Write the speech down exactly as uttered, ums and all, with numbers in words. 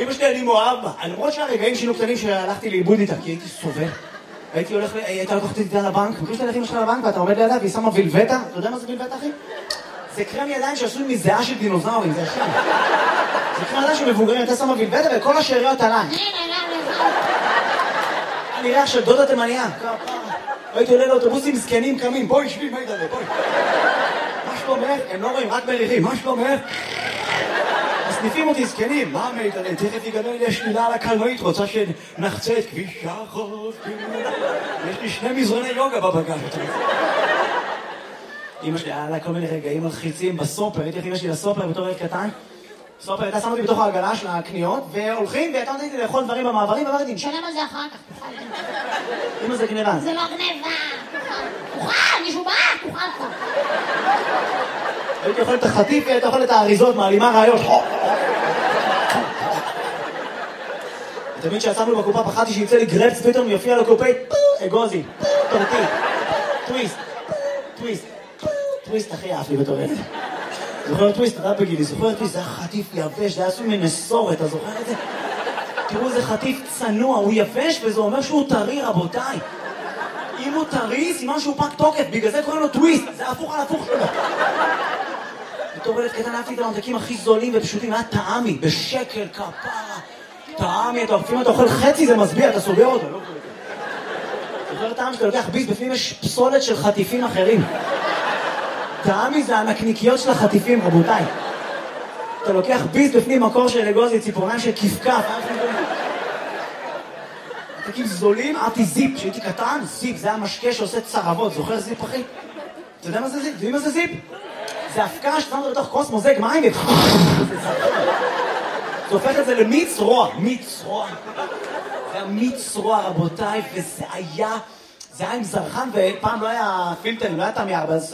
אמא שלי אני מאוהב בה. למרות שהרגעים שהיינו קטנים שהלכתי לאיבוד איתה, כי הייתי סובל. הייתי הולך, הייתה לקוחת איתה לבנק, מבקש ללכת אמא שלך לבנק ואתה עומד לידה והיא שמה וילבטה. אתה יודע מה זה וילבטה, אחי? זה קרם ידיים שעשוי מזיעה של דינוזאורים, זה השם. זה קרם ידיים של מבוגרים, אתה שמה וילבטה וכל השאריות עליי. אני ריח של דודה תימניה. הייתי עולה לאוטובוסים זקנים קמים, בואי שבי, מה ידעלה, בואי. מה שלומך? הם לא רואים, רק מריחים, מה שלומך? מסניפים אותי זקנים, מה מידעלה? תכף יגדל לי השלילה על הקלנועית, רוצה שנחצה את כביש החוף. יש לי שני מזרוני יוגה בבגז. אמא שלי, היה לה כל מיני רגעים מלחיצים בסופר, הייתי הכי אמא שלי לסופר בתור ילד קטן. סופר הייתה שמה אותי בתוך העגלה של הקניות, והולכים, והייתה נותנת לי לאכול דברים במעברים, ואמרתי, נשלם על זה אחר כך, תוכל. אמא זה גניבה. זה לא גניבה, תוכל, מישהו בא, תוכל פה. הייתי אוכל את החטיף, והייתי אוכל את האריזות, מעלימה רעיון. תמיד שעצמנו בקופה, פחדתי שיצא לי גרפס, פתאום יופיע לקופית, אגוזי, טורטי, טוויסט, טוויסט, טוויסט הכי אהב לי בתור ילד. זוכר טוויסט, אתה בגילי, זוכר טוויסט, זה היה חטיף יבש, זה היה עשוי מנסורת, אתה זוכר את זה? תראו, זה חטיף צנוע, הוא יבש וזה אומר שהוא טרי, רבותיי. אם הוא טרי, סימן שהוא פג תוקף, בגלל זה קוראים לו טוויסט, זה הפוך על הפוך שלו. בתור ילד קטן אהבתי את הממתקים הכי זולים ופשוטים, היה טעמי, בשקל, כפרה. טעמי, אתה אוכפים, אתה אוכל חצי, זה מסביע, אתה סוגר אותו, לא קוראים. זוכר טעם שאתה לוקח ביס, בפנים יש פסולת של חטיפים אחרים. טעמי זה הנקניקיות של החטיפים, רבותיי. אתה לוקח ביס בפנים מקור של אגוזי, ציפורניים של כפכף. ממתקים זולים, אהבתי זיפ, כשהייתי קטן, זיפ, זה היה משקה שעושה צרבות, זוכר זיפ אחי? אתה יודע מה זה זיפ? אתה יודע מה זה זיפ? זה הפקה ששמת בתוך כוס מוזג מים ו... זה הופך את זה למיץ רוע, מיץ רוע. זה היה מיץ רוע, רבותיי, וזה היה... זה היה עם זרחן, ופעם לא היה פילטר, לא היה תמי ארבע,